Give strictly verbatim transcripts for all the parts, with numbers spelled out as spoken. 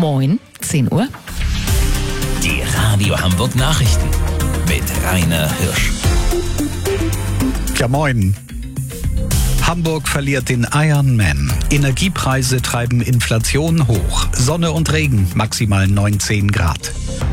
Moin, zehn Uhr. Die Radio Hamburg Nachrichten mit Rainer Hirsch. Ja, moin. Hamburg verliert den Ironman. Energiepreise treiben Inflation hoch. Sonne und Regen, maximal neunzehn Grad.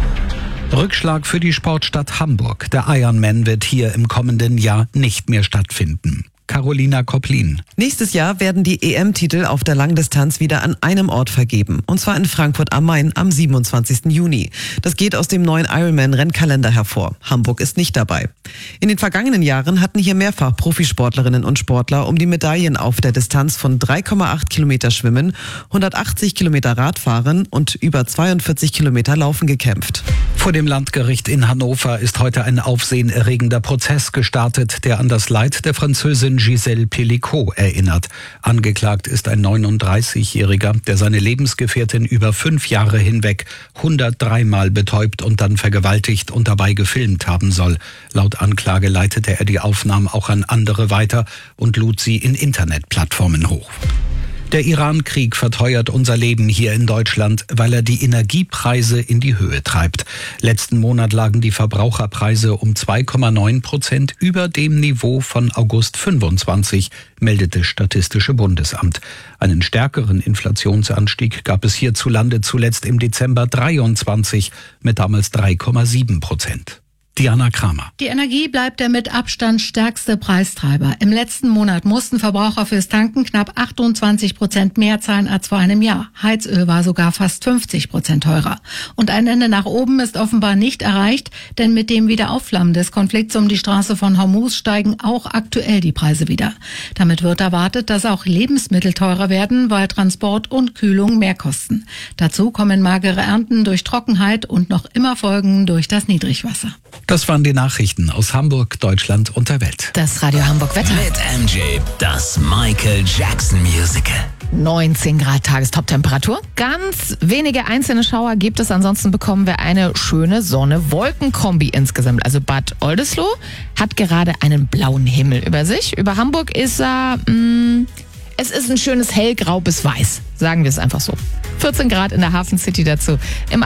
Rückschlag für die Sportstadt Hamburg. Der Ironman wird hier im kommenden Jahr nicht mehr stattfinden. Carolina Koplin. Nächstes Jahr werden die E M-Titel auf der Langdistanz wieder an einem Ort vergeben. Und zwar in Frankfurt am Main am siebenundzwanzigsten Juni. Das geht aus dem neuen Ironman-Rennkalender hervor. Hamburg ist nicht dabei. In den vergangenen Jahren hatten hier mehrfach Profisportlerinnen und Sportler um die Medaillen auf der Distanz von drei Komma acht Kilometer Schwimmen, hundertachtzig Kilometer Radfahren und über zweiundvierzig Kilometer Laufen gekämpft. Vor dem Landgericht in Hannover ist heute ein aufsehenerregender Prozess gestartet, der an das Leid der Französin Gisèle Pelicot erinnert. Angeklagt ist ein neununddreißigjähriger, der seine Lebensgefährtin über fünf Jahre hinweg hundertdrei Mal betäubt und dann vergewaltigt und dabei gefilmt haben soll. Laut Anklage leitete er die Aufnahmen auch an andere weiter und lud sie in Internetplattformen hoch. Der Iran-Krieg verteuert unser Leben hier in Deutschland, weil er die Energiepreise in die Höhe treibt. Letzten Monat lagen die Verbraucherpreise um zwei Komma neun Prozent über dem Niveau von August fünfundzwanzig, meldete Statistische Bundesamt. Einen stärkeren Inflationsanstieg gab es hierzulande zuletzt im Dezember dreiundzwanzig mit damals drei Komma sieben Prozent. Diana Kramer. Die Energie bleibt der mit Abstand stärkste Preistreiber. Im letzten Monat mussten Verbraucher fürs Tanken knapp achtundzwanzig Prozent mehr zahlen als vor einem Jahr. Heizöl war sogar fast fünfzig Prozent teurer. Und ein Ende nach oben ist offenbar nicht erreicht, denn mit dem Wiederaufflammen des Konflikts um die Straße von Hormuz steigen auch aktuell die Preise wieder. Damit wird erwartet, dass auch Lebensmittel teurer werden, weil Transport und Kühlung mehr kosten. Dazu kommen magere Ernten durch Trockenheit und noch immer Folgen durch das Niedrigwasser. Das waren die Nachrichten aus Hamburg, Deutschland und der Welt. Das Radio Hamburg Wetter. Mit M J, das Michael Jackson Musical. neunzehn Grad Tagestoptemperatur. Ganz wenige einzelne Schauer gibt es. Ansonsten bekommen wir eine schöne Sonne-Wolken-Kombi insgesamt. Also Bad Oldesloe hat gerade einen blauen Himmel über sich. Über Hamburg ist er, mh, es ist ein schönes hellgrau bis weiß. Sagen wir es einfach so. vierzehn Grad in der Hafen City dazu. Im